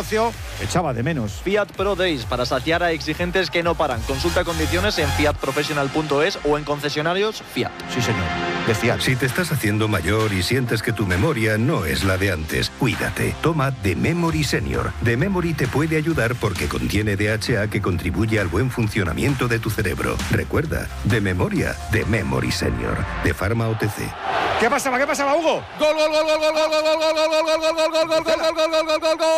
negocio echaba de menos. Fiat Pro Days, para saciar a exigentes que no paran. Consulta condiciones en fiatprofessional.es o en concesionarios Fiat. Sí, señor, de Fiat. Si te estás haciendo mayor y sientes que tu memoria no es la de antes, cuídate. Toma The Memory Senior. The Memory te puede ayudar porque contiene DHA que contribuye al buen funcionamiento de tu cerebro. Recuerda, de memoria, The Memory Senior, de Pharma OTC. ¿Qué pasaba, Hugo? ¡Gol, gol, gol, gol, gol, gol, gol, gol, gol, gol, gol, gol, gol, gol, gol, gol, gol, gol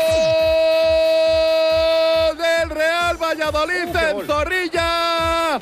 del Real Valladolid en Zorrilla!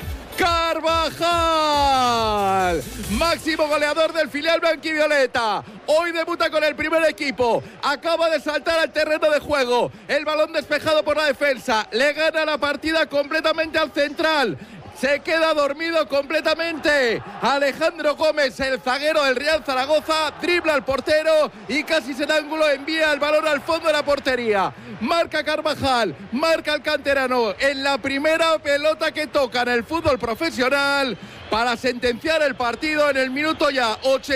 Carvajal, máximo goleador del filial blanquivioleta. Hoy debuta con el primer equipo. Acaba de saltar al terreno de juego. El balón despejado por la defensa. Le gana la partida completamente al central. Se queda dormido completamente Alejandro Gómez, el zaguero del Real Zaragoza, dribla al portero y casi sin ángulo envía el balón al fondo de la portería. Marca Carvajal, marca el canterano en la primera pelota que toca en el fútbol profesional para sentenciar el partido en el minuto ya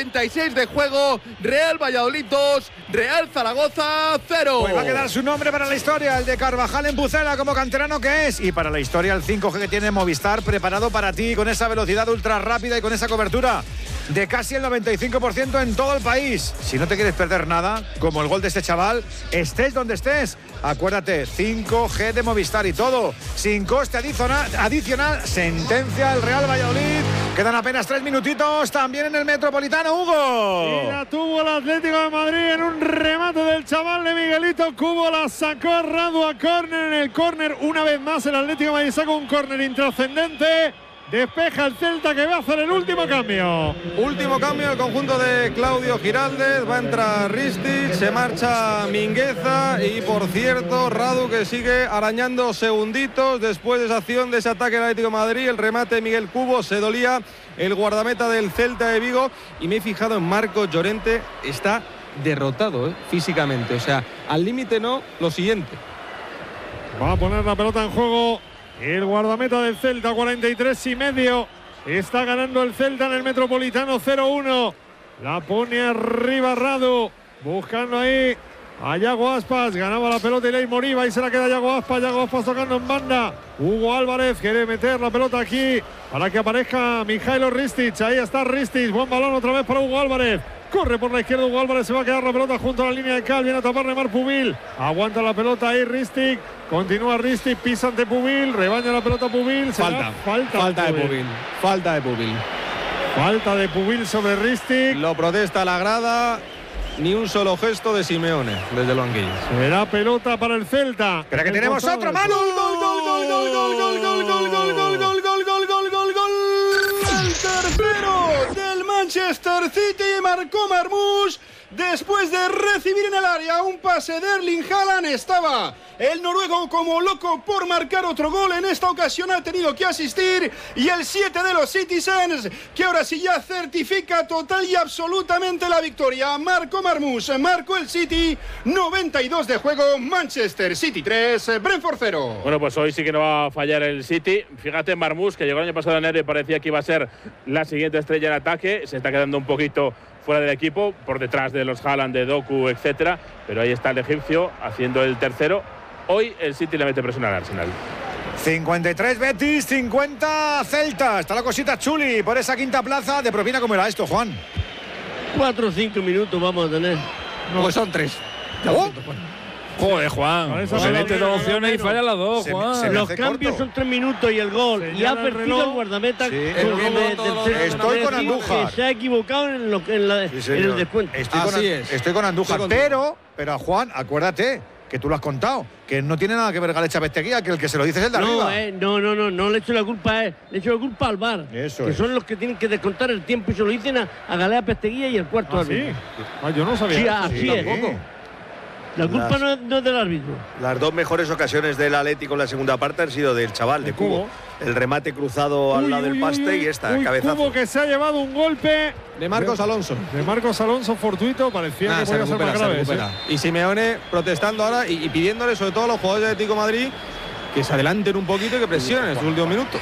86 de juego. Real Valladolid 2, Real Zaragoza 0. Pues va a quedar su nombre para la historia, el de Carvajal en Pucela como canterano que es. Y para la historia el 5G que tiene Movistar preparado para ti con esa velocidad ultra rápida y con esa cobertura de casi el 95% en todo el país. Si no te quieres perder nada, como el gol de este chaval, estés donde estés, acuérdate, 5G de Movistar y todo, sin coste adicional, sentencia el Real Valladolid. Quedan apenas 3 minutitos también en el Metropolitano, Hugo. Y la tuvo el Atlético de Madrid en un remate del chaval de Miguelito Cubo, la sacó Radu a córner. En el córner, una vez más, el Atlético de Madrid saca un córner intrascendente. Despeja el Celta que va a hacer el último cambio. Último cambio, el conjunto de Claudio Giraldez. Va a entrar Ristic, se marcha Mingueza y, por cierto, Radu que sigue arañando segunditos después de esa acción, de ese ataque del Atlético de Madrid. El remate de Miguel Cubo, se dolía el guardameta del Celta de Vigo. Y me he fijado en Marcos Llorente, está derrotado físicamente. O sea, al límite no, lo siguiente. Va a poner la pelota en juego el guardameta del Celta, 43,5. Está ganando el Celta en el Metropolitano 0-1. La pone arriba Radu, buscando ahí a Yago Aspas. Ganaba la pelota y Moriba y se la queda Yago Aspas. Yago Aspas tocando en banda. Hugo Álvarez quiere meter la pelota aquí para que aparezca Mijailo Ristic. Ahí está Ristic. Buen balón otra vez para Hugo Álvarez. Corre por la izquierda Hugo Álvarez, se va a quedar la pelota junto a la línea de cal, viene a tapar Neymar Pubil, aguanta la pelota ahí Ristic, continúa Ristic, pisa ante Pubil, rebaña la pelota Pubil, falta de Pubil. Falta de Pubil sobre Ristic. Lo protesta la grada, ni un solo gesto de Simeone desde el banquillo. Será pelota para el Celta. Espera que tenemos otro, Manu. El tercero del Manchester City, marcó Marmoush después de recibir en el área un pase de Erling Haaland. Estaba el noruego como loco por marcar otro gol. En esta ocasión ha tenido que asistir y el 7 de los Citizens, que ahora sí ya certifica total y absolutamente la victoria. Marcó Marmoush, marcó el City, 92 de juego, Manchester City 3, Brentford 0. Bueno, pues hoy sí que no va a fallar el City. Fíjate, Marmoush, que llegó el año pasado en enero y parecía que iba a ser la siguiente estrella en ataque, se está quedando un poquito fuera del equipo, por detrás de los Haaland, de Doku, etcétera, pero ahí está el egipcio haciendo el tercero. Hoy el City le mete presión al Arsenal. 53 Betis, 50 Celta. Está la cosita chuli por esa quinta plaza. De propina, ¿cómo era esto, Juan? 4 o 5 minutos vamos a tener. No, pues son 3. Joder, Juan. Se mete 2 opciones y falla las 2, Juan. Los cambios son 3 minutos y el gol. Y ha perdido el guardameta. Estoy con Andújar. Se ha equivocado en el descuento. Estoy con Andújar. Pero a Juan, acuérdate que tú lo has contado, que no tiene nada que ver Galecha Besteguía, que el que se lo dice es el de arriba. No le echo la culpa a él, le echo la culpa al VAR. Eso que es. Son los que tienen que descontar el tiempo y se lo dicen a Galea Besteguía y el cuarto árbitro. ¿Sí? Yo no sabía. Sí, así es. La culpa no es del árbitro. Las dos mejores ocasiones del Atlético en la segunda parte han sido del chaval, de Cubo. El remate cruzado al lado del paste y esta, cabezazo. Cubo que se ha llevado un golpe de Marcos Alonso. De Marcos Alonso fortuito, parecía que podía ser más grave. Y Simeone protestando ahora y pidiéndole sobre todo a los jugadores de Atlético de Madrid que se adelanten un poquito y que presionen en sus últimos minutos.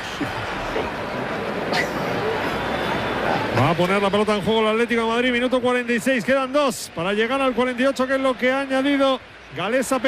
Va a poner la pelota en juego el Atlético de Madrid, minuto 46, quedan 2 para llegar al 48, que es lo que ha añadido Galeza.